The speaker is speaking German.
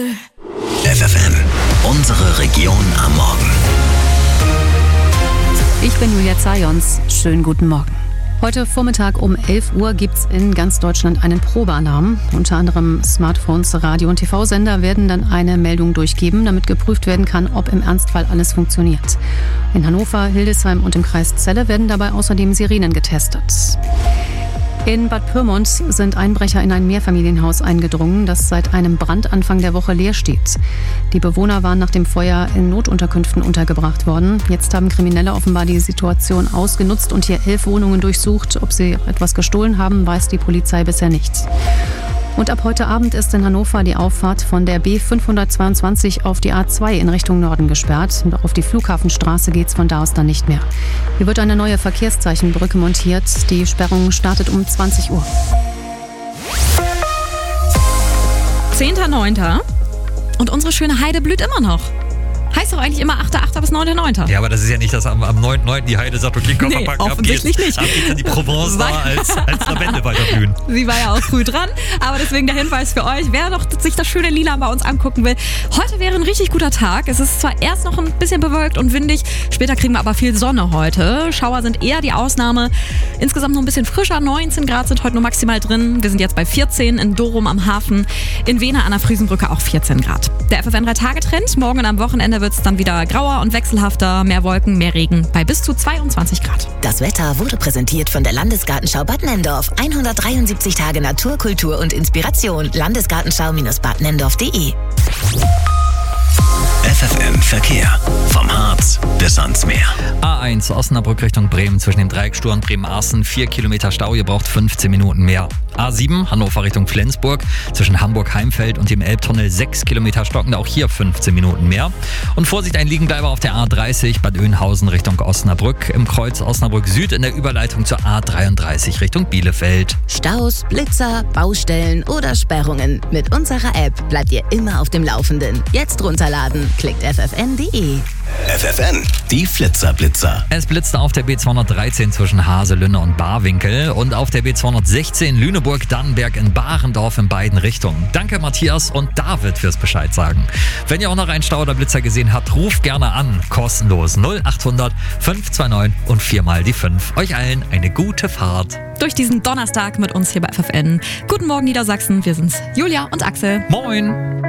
FFN, unsere Region am Morgen. Ich bin Julia Zajons. Schönen guten Morgen. Heute Vormittag um 11 Uhr gibt es in ganz Deutschland einen Probealarm. Unter anderem Smartphones, Radio- und TV-Sender werden dann eine Meldung durchgeben, damit geprüft werden kann, ob im Ernstfall alles funktioniert. In Hannover, Hildesheim und im Kreis Celle werden dabei außerdem Sirenen getestet. In Bad Pyrmont sind Einbrecher in ein Mehrfamilienhaus eingedrungen, das seit einem Brand Anfang der Woche leer steht. Die Bewohner waren nach dem Feuer in Notunterkünften untergebracht worden. Jetzt haben Kriminelle offenbar die Situation ausgenutzt und hier 11 Wohnungen durchsucht. Ob sie etwas gestohlen haben, weiß die Polizei bisher nicht. Und ab heute Abend ist in Hannover die Auffahrt von der B522 auf die A2 in Richtung Norden gesperrt. Und auch auf die Flughafenstraße geht's von da aus dann nicht mehr. Hier wird eine neue Verkehrszeichenbrücke montiert. Die Sperrung startet um 20 Uhr. 10.9. Und unsere schöne Heide blüht immer noch. Heißt doch eigentlich immer 8.8. bis 9.9. Ja, aber das ist ja nicht, dass am 9.9. die Heide sagt, okay, Koffer packen, offensichtlich nicht. Ab geht's in die Provence da als Lavende weiterblühen. Sie war ja auch früh dran, aber deswegen der Hinweis für euch, wer noch sich das schöne Lila bei uns angucken will. Heute wäre ein richtig guter Tag. Es ist zwar erst noch ein bisschen bewölkt und windig, später kriegen wir aber viel Sonne heute. Schauer sind eher die Ausnahme. Insgesamt noch ein bisschen frischer, 19 Grad sind heute nur maximal drin. Wir sind jetzt bei 14 in Dorum am Hafen, in Wena an der Friesenbrücke auch 14 Grad. Der FFN 3-Tage-Trend, morgen und am Wochenende wird es dann wieder grauer und wechselhafter, mehr Wolken, mehr Regen bei bis zu 22 Grad. Das Wetter wurde präsentiert von der Landesgartenschau Bad Nenndorf. 173 Tage Natur, Kultur und Inspiration. Landesgartenschau-badnenndorf.de. FFN Verkehr. Vom Harz bis ans Meer. A1 Osnabrück Richtung Bremen zwischen dem Dreiecksturm Bremen-Aßen 4 Kilometer Stau, ihr braucht 15 Minuten mehr. A7 Hannover Richtung Flensburg zwischen Hamburg-Heimfeld und dem Elbtunnel 6 Kilometer stockend, auch hier 15 Minuten mehr. Und Vorsicht, ein Liegenbleiber auf der A30 Bad Oeynhausen Richtung Osnabrück im Kreuz Osnabrück Süd in der Überleitung zur A33 Richtung Bielefeld. Staus, Blitzer, Baustellen oder Sperrungen. Mit unserer App bleibt ihr immer auf dem Laufenden. Jetzt runterladen, klickt ffn.de. FFN, die Flitzer-Blitzer. Es blitzte auf der B213 zwischen Haselünne und Barwinkel und auf der B216 Lüneburg-Dannenberg in Barendorf in beiden Richtungen. Danke Matthias und David fürs Bescheid sagen. Wenn ihr auch noch einen Stau oder Blitzer gesehen habt, ruft gerne an. Kostenlos 0800 529 und 4 mal die 5. Euch allen eine gute Fahrt. Durch diesen Donnerstag mit uns hier bei FFN. Guten Morgen Niedersachsen, wir sind's Julia und Axel. Moin!